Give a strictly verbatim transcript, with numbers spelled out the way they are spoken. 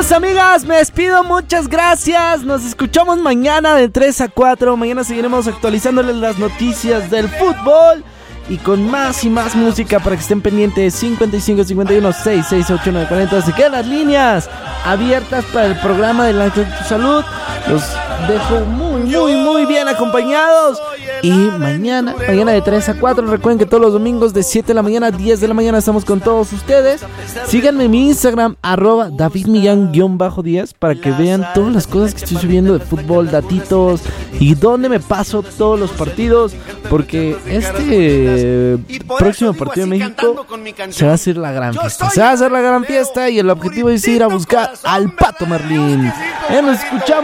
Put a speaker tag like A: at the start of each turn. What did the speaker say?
A: Amigos, amigas, me despido, muchas gracias. Nos escuchamos mañana de tres a cuatro. Mañana seguiremos actualizándoles las noticias del fútbol y con más y más música para que estén pendientes. Cincuenta y cinco, cincuenta y uno, sesenta y seis, ochenta y nueve, cuarenta. Se quedan las líneas abiertas para el programa del Ángel de tu Salud. Los dejo muy, muy, muy bien acompañados. Y mañana, mañana de tres a cuatro. Recuerden que todos los domingos de siete de la mañana a diez de la mañana estamos con todos ustedes. Síganme en mi Instagram, arroba David Millán diez, para que vean todas las cosas que estoy subiendo de fútbol, datitos y dónde me paso todos los partidos. Porque este próximo partido de México se va a hacer la gran fiesta. Se va a hacer la gran fiesta y el objetivo es ir a buscar al Pato Marlín. Eh, nos escuchamos.